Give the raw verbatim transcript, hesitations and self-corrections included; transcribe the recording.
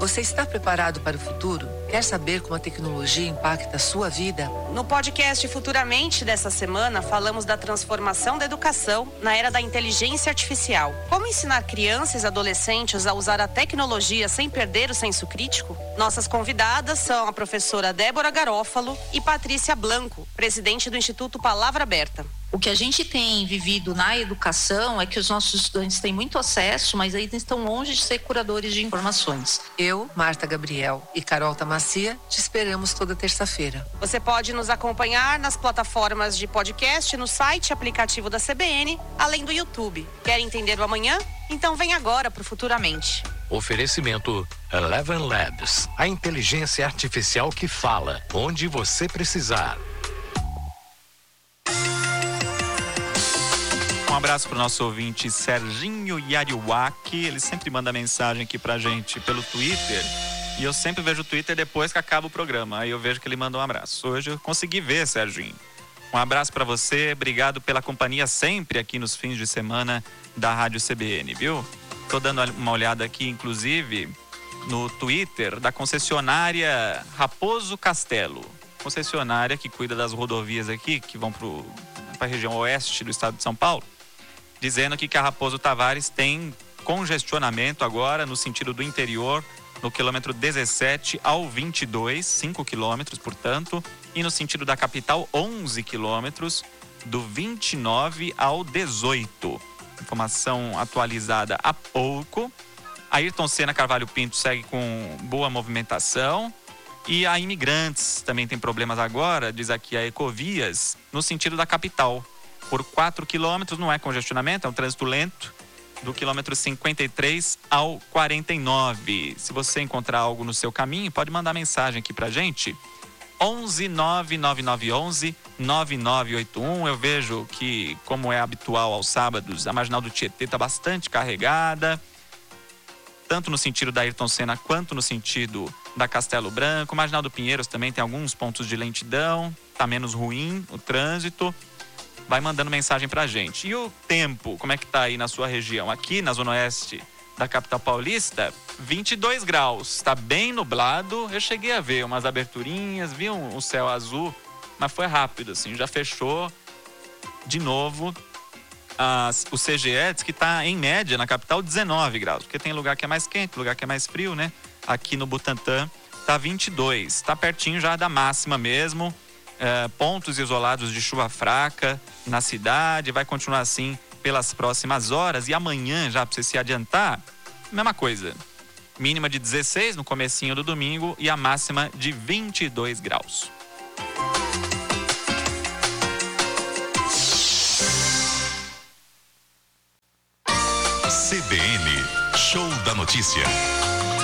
Você está preparado para o futuro? Quer saber como a tecnologia impacta a sua vida? No podcast Futuramente dessa semana, falamos da transformação da educação na era da inteligência artificial. Como ensinar crianças e adolescentes a usar a tecnologia sem perder o senso crítico? Nossas convidadas são a professora Débora Garófalo e Patrícia Blanco, presidente do Instituto Palavra Aberta. O que a gente tem vivido na educação é que os nossos estudantes têm muito acesso, mas ainda estão longe de ser curadores de informações. Eu, Marta Gabriel e Carol Tamacia te esperamos toda terça-feira. Você pode nos acompanhar nas plataformas de podcast, no site e aplicativo da C B N, além do YouTube. Quer entender o amanhã? Então vem agora para o Futuramente. Oferecimento Eleven Labs, a inteligência artificial que fala onde você precisar. Um abraço para o nosso ouvinte Serginho Yariwaki. Ele sempre manda mensagem aqui pra gente pelo Twitter. E eu sempre vejo o Twitter depois que acaba o programa. Aí eu vejo que ele manda um abraço. Hoje eu consegui ver, Serginho. Um abraço para você. Obrigado pela companhia sempre aqui nos fins de semana da Rádio C B N, viu? Tô dando uma olhada aqui, inclusive, no Twitter da concessionária Raposo Castelo. Concessionária que cuida das rodovias aqui, que vão para a região oeste do estado de São Paulo. Dizendo aqui que a Raposo Tavares tem congestionamento agora no sentido do interior, no quilômetro dezessete ao vinte e dois, cinco quilômetros, portanto, e no sentido da capital, onze quilômetros, do vinte e nove ao dezoito. Informação atualizada há pouco. A Ayrton Senna Carvalho Pinto segue com boa movimentação. E a Imigrantes também tem problemas agora, diz aqui a Ecovias, no sentido da capital. Por quatro quilômetros, não é congestionamento, é um trânsito lento, do quilômetro cinquenta e três ao quarenta e nove. Se você encontrar algo no seu caminho, pode mandar mensagem aqui pra gente. onze nove nove nove onze nove nove oito um. Eu vejo que, como é habitual aos sábados, a Marginal do Tietê está bastante carregada, tanto no sentido da Ayrton Senna quanto no sentido da Castelo Branco. Marginal do Pinheiros também tem alguns pontos de lentidão, tá menos ruim o trânsito. Vai mandando mensagem pra gente. E o tempo, como é que tá aí na sua região? Aqui na zona oeste da capital paulista, vinte e dois graus. Tá bem nublado. Eu cheguei a ver umas aberturinhas, vi um, um céu azul, mas foi rápido, assim, já fechou de novo. As, o C G E diz que tá, em média, na capital, dezenove graus. Porque tem lugar que é mais quente, lugar que é mais frio, né? Aqui no Butantã tá vinte e dois. Tá pertinho já da máxima mesmo. É, pontos isolados de chuva fraca na cidade, vai continuar assim pelas próximas horas. E amanhã, já para você se adiantar, mesma coisa, mínima de dezesseis no comecinho do domingo e a máxima de vinte e dois graus. C B N, Show da Notícia.